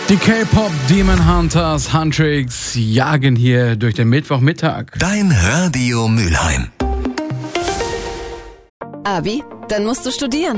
Die K-Pop Demon Hunters Huntrix jagen hier durch den Mittwochmittag. Dein Radio Mülheim. Abi, dann musst du studieren.